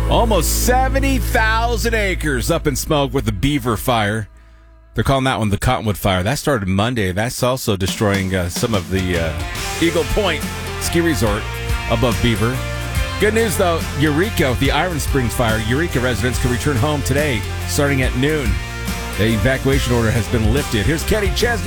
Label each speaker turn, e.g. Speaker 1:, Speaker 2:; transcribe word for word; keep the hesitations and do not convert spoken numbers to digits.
Speaker 1: Almost seventy thousand acres up in smoke with the Beaver Fire. They're calling that one the Cottonwood Fire. That started Monday. That's also destroying uh, some of the uh, Eagle Point ski resort above Beaver. Good news, though. Eureka, the Iron Springs Fire. Eureka residents can return home today starting at noon. The evacuation order has been lifted. Here's Kenny Chesney.